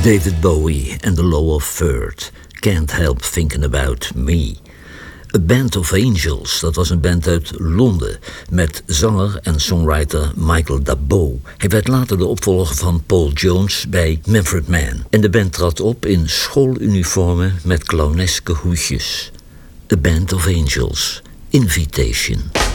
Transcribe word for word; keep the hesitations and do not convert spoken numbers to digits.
David Bowie en The Lower Third. Can't Help Thinking About Me. A Band of Angels, dat was een band uit Londen met zanger en songwriter Michael Dabow. Hij werd later de opvolger van Paul Jones bij Manfred Mann. En de band trad op in schooluniformen met clowneske hoedjes. A Band of Angels. Invitation.